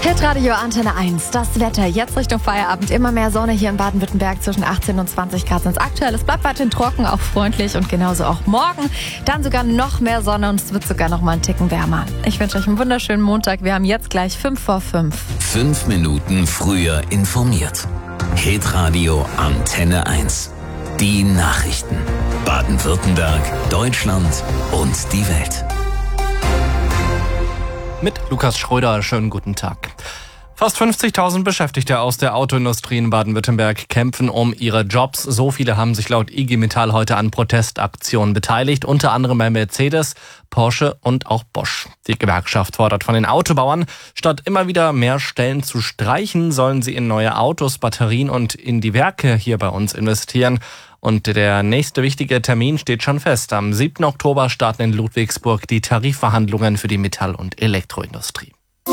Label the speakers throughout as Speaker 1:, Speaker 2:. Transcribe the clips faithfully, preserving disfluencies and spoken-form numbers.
Speaker 1: Hitradio Antenne eins, das Wetter. Jetzt Richtung Feierabend. Immer mehr Sonne hier in Baden-Württemberg. Zwischen achtzehn und zwanzig Grad sind es aktuell. Es bleibt weiterhin trocken, auch freundlich und genauso auch morgen. Dann sogar noch mehr Sonne und es wird sogar noch mal einen Ticken wärmer. Ich wünsche euch einen wunderschönen Montag. Wir haben jetzt gleich fünf vor fünf.
Speaker 2: Fünf Minuten früher informiert. Hitradio Antenne eins. Die Nachrichten. Baden-Württemberg, Deutschland und die Welt.
Speaker 3: Mit Lukas Schröder, schönen guten Tag. Fast fünfzigtausend Beschäftigte aus der Autoindustrie in Baden-Württemberg kämpfen um ihre Jobs. So viele haben sich laut I G Metall heute an Protestaktionen beteiligt, unter anderem bei Mercedes, Porsche und auch Bosch. Die Gewerkschaft fordert von den Autobauern, statt immer wieder mehr Stellen zu streichen, sollen sie in neue Autos, Batterien und in die Werke hier bei uns investieren. Und der nächste wichtige Termin steht schon fest. Am siebten Oktober starten in Ludwigsburg die Tarifverhandlungen für die Metall- und Elektroindustrie.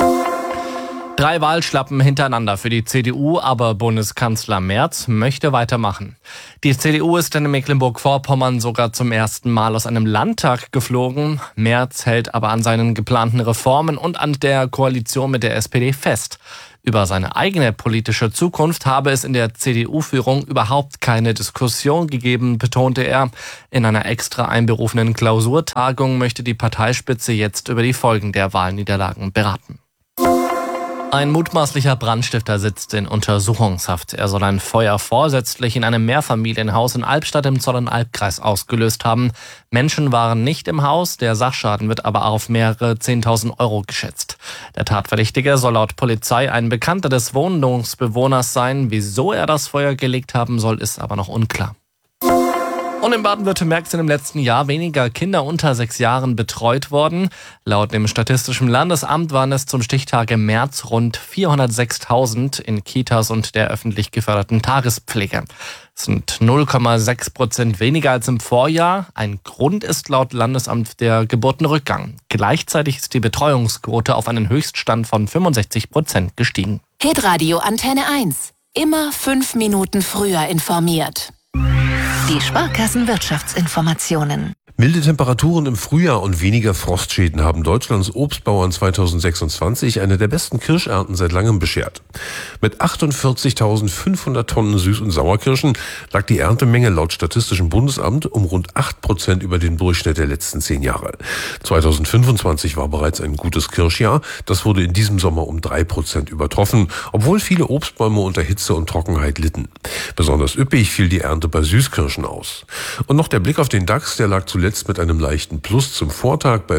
Speaker 3: Drei Wahlschlappen hintereinander für die C D U, aber Bundeskanzler Merz möchte weitermachen. Die C D U ist in Mecklenburg-Vorpommern sogar zum ersten Mal aus einem Landtag geflogen. Merz hält aber an seinen geplanten Reformen und an der Koalition mit der S P D fest. Über seine eigene politische Zukunft habe es in der C D U-Führung überhaupt keine Diskussion gegeben, betonte er. In einer extra einberufenen Klausurtagung möchte die Parteispitze jetzt über die Folgen der Wahlniederlagen beraten. Ein mutmaßlicher Brandstifter sitzt in Untersuchungshaft. Er soll ein Feuer vorsätzlich in einem Mehrfamilienhaus in Albstadt im Zollernalbkreis ausgelöst haben. Menschen waren nicht im Haus, der Sachschaden wird aber auf mehrere zehntausend Euro geschätzt. Der Tatverdächtige soll laut Polizei ein Bekannter des Wohnungsbewohners sein. Wieso er das Feuer gelegt haben soll, ist aber noch unklar. Und in Baden-Württemberg sind im letzten Jahr weniger Kinder unter sechs Jahren betreut worden. Laut dem Statistischen Landesamt waren es zum Stichtag im März rund vierhundertsechstausend in Kitas und der öffentlich geförderten Tagespflege. Das sind null Komma sechs Prozent weniger als im Vorjahr. Ein Grund ist laut Landesamt der Geburtenrückgang. Gleichzeitig ist die Betreuungsquote auf einen Höchststand von fünfundsechzig Prozent gestiegen.
Speaker 4: Hitradio Antenne eins. Immer fünf Minuten früher informiert. Die Sparkassen-Wirtschaftsinformationen.
Speaker 5: Milde Temperaturen im Frühjahr und weniger Frostschäden haben Deutschlands Obstbauern zweitausendsechsundzwanzig eine der besten Kirschernten seit langem beschert. Mit achtundvierzigtausendfünfhundert Tonnen Süß- und Sauerkirschen lag die Erntemenge laut Statistischem Bundesamt um rund acht Prozent über den Durchschnitt der letzten zehn Jahre. zweitausendfünfundzwanzig war bereits ein gutes Kirschjahr. Das wurde in diesem Sommer um drei Prozent übertroffen, obwohl viele Obstbäume unter Hitze und Trockenheit litten. Besonders üppig fiel die Ernte bei Süßkirschen aus. Und noch der Blick auf den DAX, der lag zuletzt Zuletzt mit einem leichten Plus zum Vortag bei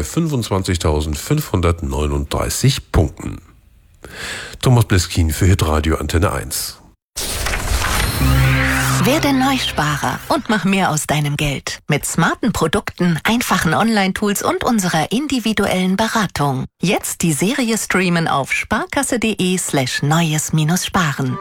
Speaker 5: fünfundzwanzigtausendfünfhundertneununddreißig Punkten. Thomas Bleskin für Hitradio Antenne eins.
Speaker 4: Werde Neusparer und mach mehr aus deinem Geld. Mit smarten Produkten, einfachen Online-Tools und unserer individuellen Beratung. Jetzt die Serie streamen auf sparkasse.de slash neues minus sparen.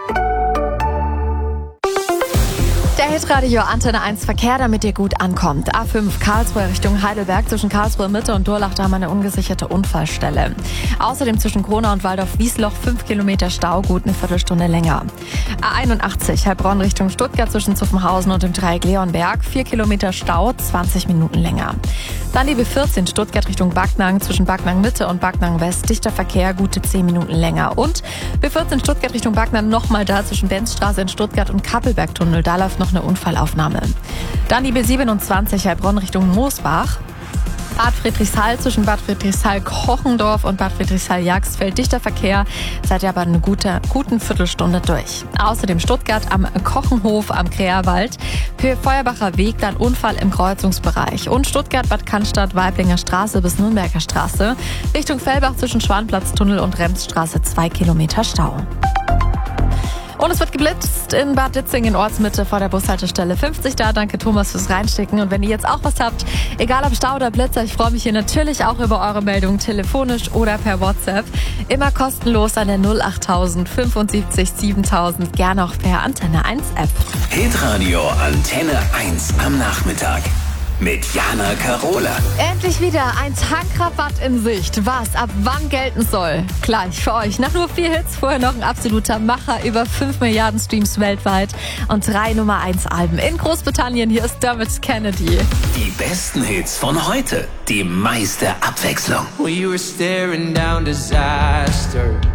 Speaker 1: Der Hitradio Antenne eins Verkehr, damit ihr gut ankommt. A fünf Karlsruhe Richtung Heidelberg, zwischen Karlsruhe Mitte und Durlach, da haben wir eine ungesicherte Unfallstelle. Außerdem zwischen Kronau und Waldorf-Wiesloch fünf Kilometer Stau, gut eine Viertelstunde länger. A einundachtzig Heilbronn Richtung Stuttgart, zwischen Zuffenhausen und dem Dreieck Leonberg, vier Kilometer Stau, zwanzig Minuten länger. Dann die B vierzehn Stuttgart Richtung Backnang, zwischen Backnang Mitte und Backnang West, dichter Verkehr, gute zehn Minuten länger. Und B vierzehn Stuttgart Richtung Backnang nochmal da, zwischen Benzstraße in Stuttgart und Kappelbergtunnel, da läuft noch eine Unfallaufnahme. Dann die B siebenundzwanzig Heilbronn Richtung Moosbach. Bad Friedrichshall, zwischen Bad Friedrichshall-Kochendorf und Bad Friedrichshall-Jagsfeld, dichter Verkehr, seid ihr aber eine gute, guten Viertelstunde durch. Außerdem Stuttgart am Kochenhof am Kräherwald, Höhe Feuerbacher Weg, dann Unfall im Kreuzungsbereich. Und Stuttgart, Bad Cannstatt, Weiblinger Straße bis Nürnberger Straße, Richtung Fellbach zwischen Schwanplatztunnel und Remsstraße, zwei Kilometer Stau. Und es wird geblitzt in Bad Ditzingen in Ortsmitte vor der Bushaltestelle fünfzig da. Danke Thomas fürs Reinschicken. Und wenn ihr jetzt auch was habt, egal ob Stau oder Blitzer, ich freue mich hier natürlich auch über eure Meldungen, telefonisch oder per WhatsApp. Immer kostenlos an der null achttausend fünfundsiebzig siebentausend, gerne auch per Antenne eins App.
Speaker 2: Hitradio Antenne eins am Nachmittag. Mit Jana Karola.
Speaker 1: Endlich wieder ein Tankrabatt in Sicht. Was ab wann gelten soll? Gleich für euch. Nach nur vier Hits vorher noch ein absoluter Macher. Über fünf Milliarden Streams weltweit und drei Nummer eins Alben in Großbritannien. Hier ist Dermot Kennedy.
Speaker 2: Die besten Hits von heute. Die meiste Abwechslung.
Speaker 6: We were staring down disaster.